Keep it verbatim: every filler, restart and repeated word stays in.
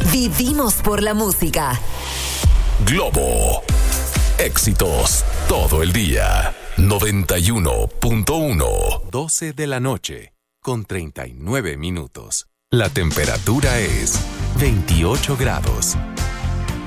Vivimos por la música. Globo. Éxitos todo el día. noventa y uno punto uno. doce de la noche, con treinta y nueve minutos. La temperatura es veintiocho grados.